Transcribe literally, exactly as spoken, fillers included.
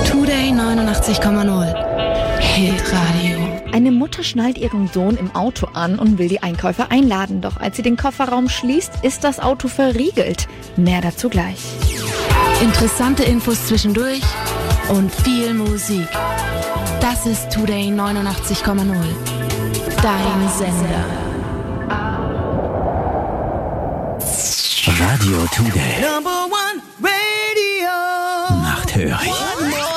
Today neunundachtzig Komma null. Hitradio. Eine Mutter schnallt ihren Sohn im Auto an und will die Einkäufer einladen. Doch als sie den Kofferraum schließt, ist das Auto verriegelt. Mehr dazu gleich. Interessante Infos zwischendurch und viel Musik. Das ist Today neunundachtzig Komma null. Dein Sender. Radio Today. Number one radio. Nachthörig.